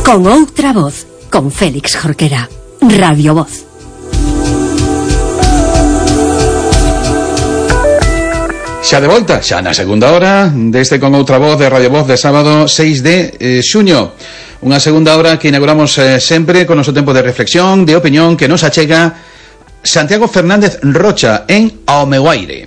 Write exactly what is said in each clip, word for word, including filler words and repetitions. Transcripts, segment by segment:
Con outra voz, con Félix Jorquera. Radio Voz. Xa de volta, xa na segunda hora deste Con outra voz de Radio Voz de sábado seis de eh, xuño. Unha segunda hora que inauguramos eh, sempre con noso tempo de reflexión, de opinión, que nos achega Santiago Fernández Rocha en Ao meu aire.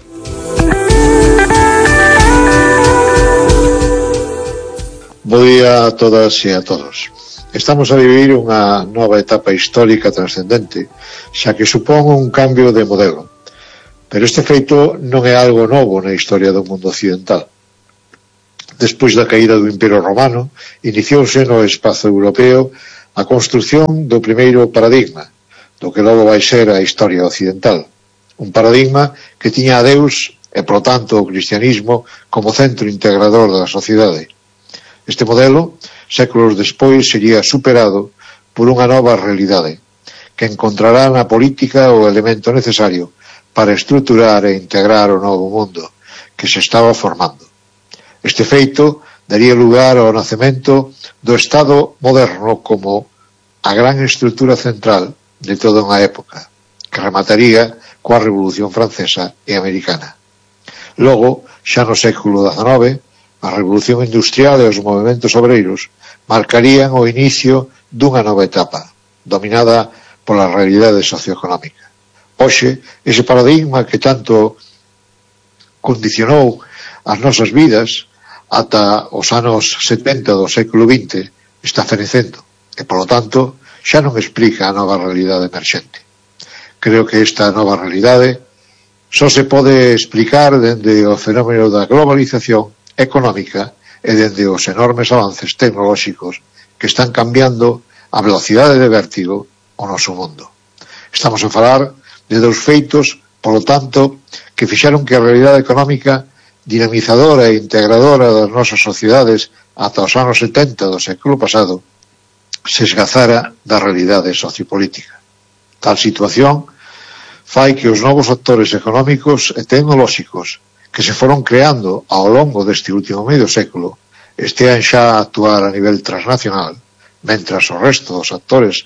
Bo día a todas e a todos. Estamos a vivir unha nova etapa histórica trascendente, xa que supón un cambio de modelo. Pero este feito non é algo novo na historia do mundo occidental. Despois da caída do Imperio Romano, iniciouse no espazo europeo a construción do primeiro paradigma, do que logo vai ser a historia occidental. Un paradigma que tiña a Deus e, por tanto, o cristianismo como centro integrador da sociedade. Este modelo, séculos despois, sería superado por unha nova realidade, que encontrará na política o elemento necesario para estruturar e integrar o novo mundo que se estaba formando. Este feito daría lugar ao nacemento do Estado moderno como a gran estrutura central de toda unha época, que remataría coa Revolución Francesa e Americana. Logo, xa no século dezenove, a Revolución Industrial e os movementos obreiros marcarían o inicio dunha nova etapa, dominada pola realidade socioeconómica. Hoxe, ese paradigma que tanto condicionou as nosas vidas ata os anos setenta do século vinte está fenecendo e, polo tanto, xa non explica a nova realidade emerxente. Creo que esta nova realidade só se pode explicar dende o fenómeno da globalización económica e dende os enormes avances tecnolóxicos que están cambiando a velocidade de vértigo o noso mundo. Estamos a falar de dous feitos, polo tanto, que fixaron que a realidade económica dinamizadora e integradora das nosas sociedades ata os anos setenta do século pasado se esgazara da realidade sociopolítica. Tal situación fai que os novos actores económicos e tecnolóxicos que se foron creando ao longo deste último medio século estean xa a actuar a nivel transnacional, mentras o resto dos actores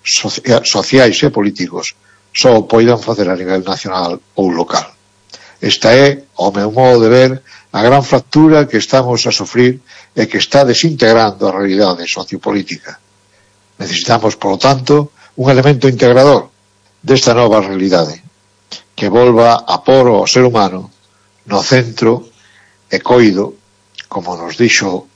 sociais e políticos só o poidan facer a nivel nacional ou local. Esta é, ao meu modo de ver, a gran fractura que estamos a sufrir e que está desintegrando a realidade sociopolítica. Necesitamos, polo tanto, un elemento integrador desta nova realidade, que volva a por o ser humano no centro e coido, como nos dixo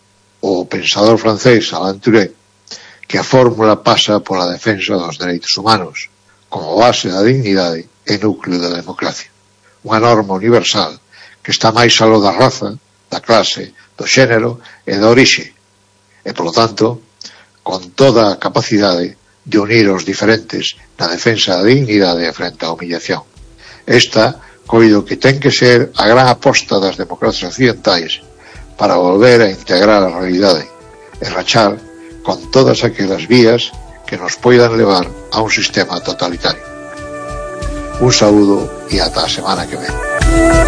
o pensador francés Alain Touré, que a fórmula pasa pola defensa dos dereitos humanos, como base da dignidade e núcleo da democracia. Unha norma universal que está máis aló da raza, da clase, do xénero e da orixe, e, polo tanto, con toda a capacidade de unir os diferentes na defensa da dignidade frente á humillación. Esta, coido que ten que ser a gran aposta das democracias occidentais para volver a integrar a realidade e rachar con todas aquelas vías que nos poidan levar a un sistema totalitario. Un saúdo e ata a semana que ven.